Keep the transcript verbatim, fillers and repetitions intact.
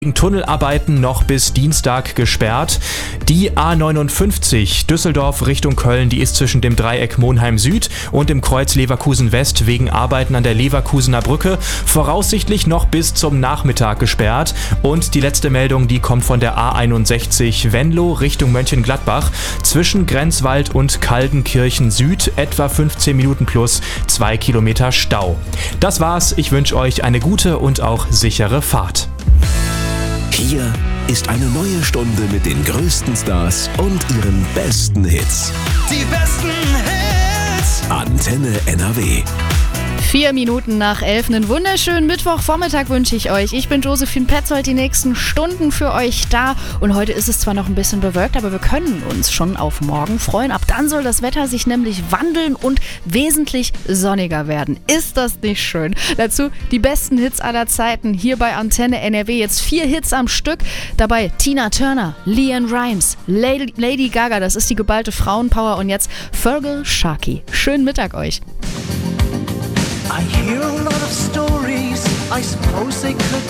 Wegen Tunnelarbeiten noch bis Dienstag gesperrt. Die A neunundfünfzig Düsseldorf Richtung Köln, die ist zwischen dem Dreieck Monheim Süd und dem Kreuz Leverkusen West wegen Arbeiten an der Leverkusener Brücke voraussichtlich noch bis zum Nachmittag gesperrt. Und die letzte Meldung, die kommt von der A einundsechzig Venlo Richtung Mönchengladbach zwischen Grenzwald und Kaldenkirchen Süd etwa fünfzehn Minuten plus zwei Kilometer Stau. Das war's, ich wünsche euch eine gute und auch sichere Fahrt. Hier ist eine neue Stunde mit den größten Stars und ihren besten Hits. Die besten Hits! Antenne N R W. Vier Minuten nach elf. Einen wunderschönen Mittwochvormittag wünsche ich euch. Ich bin Josephine Petzold, heute die nächsten Stunden für euch da. Und heute ist es zwar noch ein bisschen bewölkt, aber wir können uns schon auf morgen freuen. Ab dann soll das Wetter sich nämlich wandeln und wesentlich sonniger werden. Ist das nicht schön? Dazu die besten Hits aller Zeiten hier bei Antenne N R W. Jetzt vier Hits am Stück. Dabei Tina Turner, LeAnn Rimes, Lady, Lady Gaga, das ist die geballte Frauenpower. Und jetzt Feargal Sharkey. Schönen Mittag euch. I hear a lot of stories, I suppose they could